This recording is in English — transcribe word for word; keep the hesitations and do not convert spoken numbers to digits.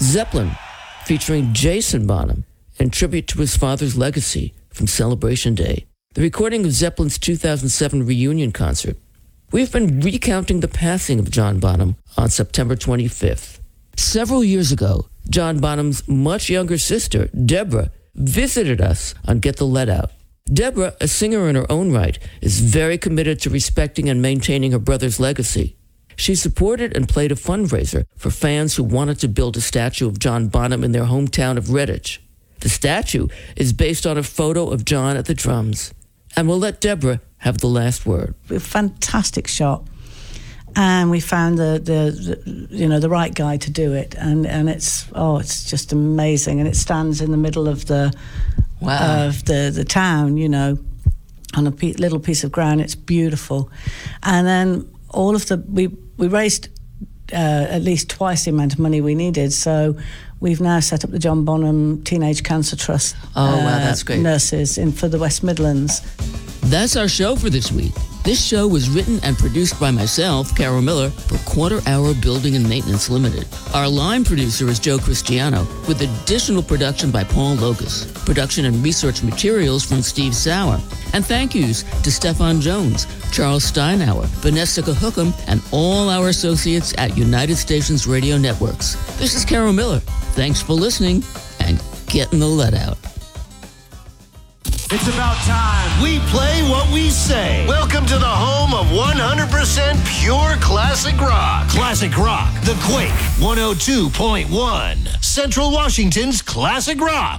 Zeppelin, featuring Jason Bonham, in tribute to his father's legacy from Celebration Day. The recording of Zeppelin's two thousand seven reunion concert. We've been recounting the passing of John Bonham on September twenty-fifth. Several years ago, John Bonham's much younger sister, Deborah, visited us on Get the Let Out. Deborah, a singer in her own right, is very committed to respecting and maintaining her brother's legacy. She supported and played a fundraiser for fans who wanted to build a statue of John Bonham in their hometown of Redditch. The statue is based on a photo of John at the drums. And we'll let Deborah have the last word. A fantastic shot. And we found the, the, the you know the right guy to do it, and and it's oh it's just amazing, and it stands in the middle of the wow. of the the town, you know, on a pe- little piece of ground. It's beautiful, and then all of the we we raised uh, at least twice the amount of money we needed, so we've now set up the John Bonham Teenage Cancer Trust. Oh uh, wow, that's great. Nurses in for the West Midlands. That's our show for this week. This show was written and produced by myself, Carol Miller, for Quarter Hour Building and Maintenance Limited. Our line producer is Joe Cristiano, with additional production by Paul Locus. Production and research materials from Steve Sauer. And thank yous to Stefan Jones, Charles Steinauer, Vanessa Cahookham, and all our associates at United Stations Radio Networks. This is Carol Miller. Thanks for listening, and getting the let out. It's about time. We play what we say. Welcome to the home of one hundred percent pure classic rock. Classic rock. The Quake one oh two point one. Central Washington's classic rock.